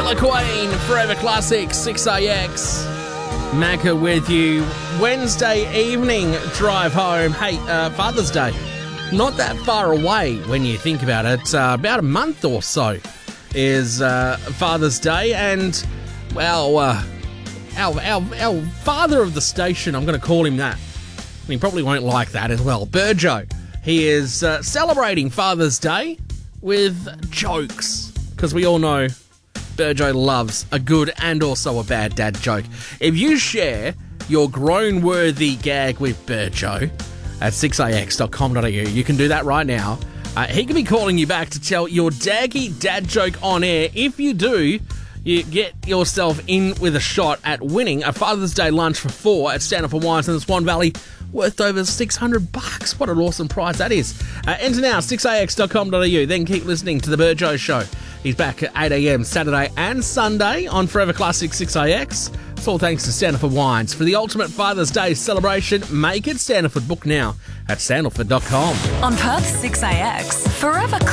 Killer Queen, Forever Classic, 6AX. Macca with you. Wednesday evening drive home. Hey, Father's Day. Not that far away when you think about it. About a month or so is Father's Day. And, well, our father of the station, I'm going to call him that. And he probably won't like that as well. Burjo. He is celebrating Father's Day with jokes. Because we all know Burjo loves a good and also a bad dad joke. If you share your groan-worthy gag with Burjo at 6ax.com.au, you can do that right now. He can be calling you back to tell your daggy dad joke on air. If you do, you get yourself in with a shot at winning a Father's Day lunch for 4 at Stand Up for Wines in the Swan Valley, worth over $600. What an awesome prize that is. Enter now, 6ax.com.au. Then keep listening to The Burjo Show. He's back at 8 a.m. Saturday and Sunday on Forever Classic 6AX. It's all thanks to Stanford Wines. For the ultimate Father's Day celebration, make it Stanford. Book now at stanford.com. On Perth 6AX, Forever